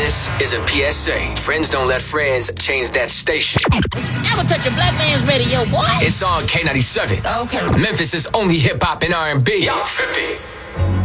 This is a PSA. Friends don't let friends change that station. Ever touch a black man's radio, boy? It's on K97. Okay. Memphis' only hip hop and R&B. Y'all tripping.